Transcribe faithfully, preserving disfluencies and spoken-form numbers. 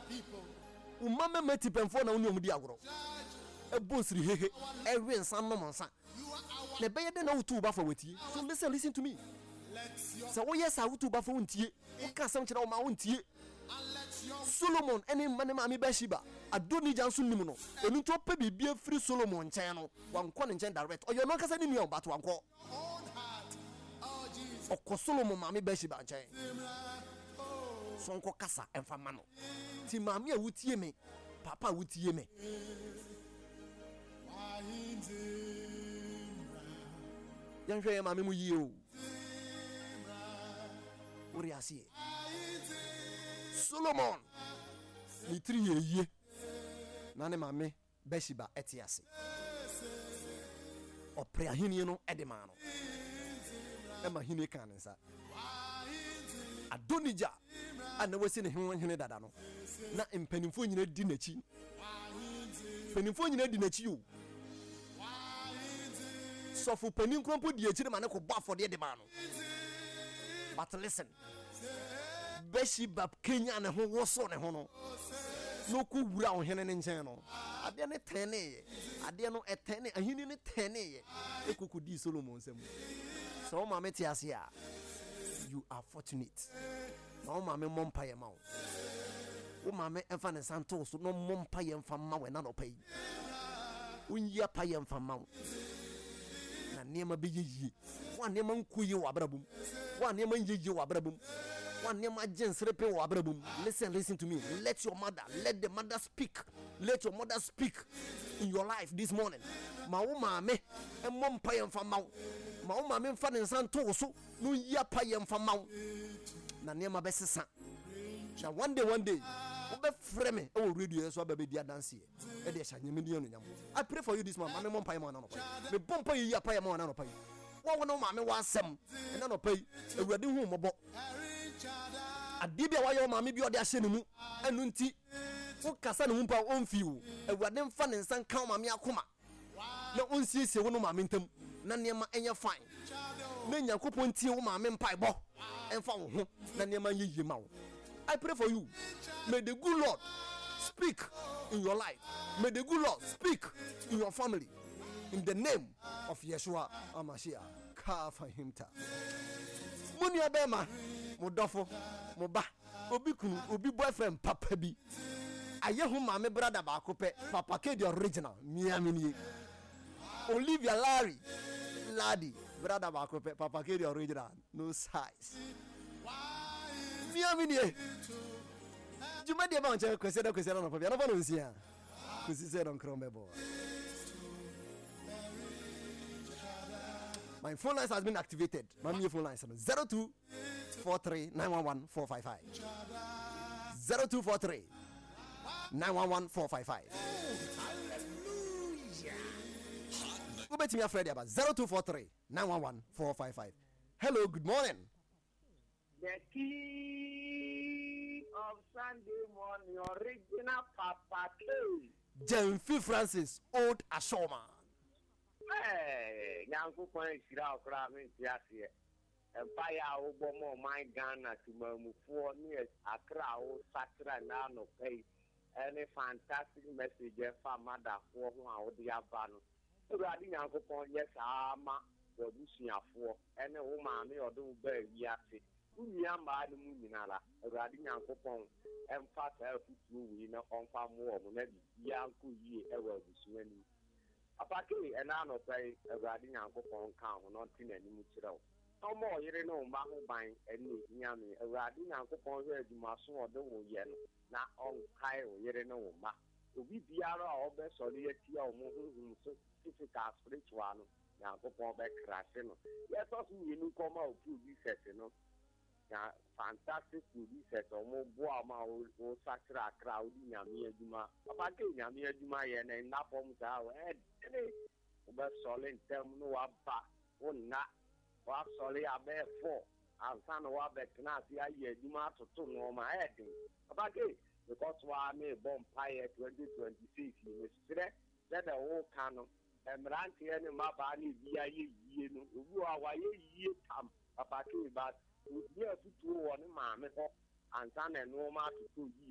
Umama meti penfo na uni omudi agro. E bonsri hehe. E wen san no monsa. Le beye de na utu ba for weti. So listen, listen to me. So wo yes a utu ba for untie. O ka sam kira o ma untie. Solomon any mane ma mi Bathsheba. Adoni jansu nimu no. Enu to pe bibia free Solomon nchen no. Wankọ ne nchen direct. Oyo no kasa ni nua but wankọ. Oko Solomon ma mi Bathsheba nchen. So nko kasa emfa ma no. Ti ma mi a wutie me. Papa wutie me. Yan hwe ma me mu yi o. Ori asie. Solomon ni tri ye na ne mame Bathsheba etiase opre ahini no edema no e ma hini kan nsa Adonija ana wasi ne hwen hene dada no na mpanimfo nyina di nachi mpanimfo nyina di nachi o sofu panin krompo di achi ma ne ko ba fode de ma no. But listen, Bathsheba Kenya ne ho woso ne ho no no ku wura o hene ne nchen no ade ne tene ye ade no etene ahini ne tene ye ekuku di Solomon sem. So ma me tiase a you are fortunate. No ma me mompa ye ma wo ma me enfa ne santo so no mompa ye enfa ma we na no pai unya pa ye enfa ma na niema be yiyi wa niema nkuyi wa brabum wa niema yiyi wa brabum. One name Srepe or Abrabum. Listen, listen to me. Let your mother, let the mother speak. Let your mother speak in your life this morning. Ma uma me and mom pay and from mount. Ma uma me fan and san toso. No ya pay and from mount. Na nema best son. Now one day, one day, obe frame oh radio so baby dia dance here. E dey sha nyemi dia no nyam. I pray for you this morning. Ma me mom pay man na no pay. Me bom pay ya pay man na no pay. Wa wono ma me wa asem. E na no pay. Ewurade hu mobo. Adibia wa yo ma me bi ode ahye ne mu enu nti wo kasa ne mu pa onfi wo Ewurade mfa ne nsan kan ma me akoma na onsiesie wo no ma me ntam na niema enye fine na Nyankopon tie wo ma me mpa ibo emfa wo ho na niema yiyi ma wo. I pray for you. May the good Lord speak in your life. May the good Lord speak in your family. In the name of Yeshua HaMashiach. Kafa himta. Muni abema modofo moba obi kunu obi boyfriend papa bi aye hu ma me brother ba ko pe Papa K the original miami ni Olivia Larry Ladi brother ba ko pe Papa K the original no size miami ni juma de ba nche kwese da kwese no pa bia no ba no nsia kwese se don krombe bo. My phone lines has been activated. My phone lines zero two four three nine one one four five five zero two four three nine one one four five five. Hallelujah. Who bet me afraid about zero two four three nine one one four five five. Hello, good morning. The key of Sunday morning, original Papa K. Jenfi Francis, old Ashoma. Hey, Yanko Point Shira Kramin Tiasia. Empire Obomo, my Ghana to Mamu four years, Accra, Satra, Nano Pay. Any fantastic message for mother for who the Abano. Regarding Yanko Point, yes, Ama, the Bushia four, and a woman or do bear Yasi. Who yamba the Munala, regarding Yanko Point, and fast help to win on farm warm, maybe Yanko ye ever be swinging. Apaki and I no pay a riding uncle on count, not in any mutual. No more, you know, Mahu buying any yammy, a riding uncle on where you must or do yen, not on Kyle, you know, ma. To be the other or best solidarity or moving certificate spiritual, Yanko on back crashing. Yes, also, you know, come out to be set, you know. Fantastic to be set or more boama or sacra crowding Yamia Juma. Apaki Yamia Juma and Napom Tower head. But solid term no abba or not. Or solid a bear four. And son of Abbott Knasi a year Juma to two no my head. Apaki because why me bomb pie twenty twenty six in the street that the whole canon and Ranty and Mabani via ye who are why ye come Apaki but. We are to one mammy and son and no matter to